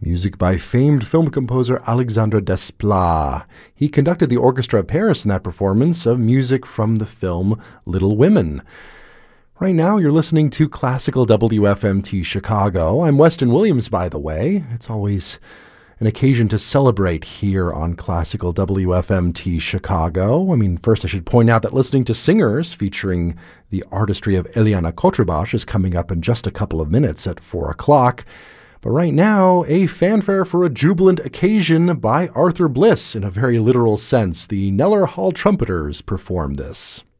Music by famed film composer Alexandre Desplat. He conducted the Orchestra of Paris in that performance of music from the film Little Women. Right now, you're listening to Classical WFMT Chicago. I'm Weston Williams, by the way. It's always an occasion to celebrate here on Classical WFMT Chicago. First I should point out that listening to Singers featuring the artistry of Eliana Kotrubash is coming up in just a couple of minutes at 4 o'clock. But right now, a fanfare for a jubilant occasion by Arthur Bliss. In a very literal sense, the Kneller Hall Trumpeters perform this.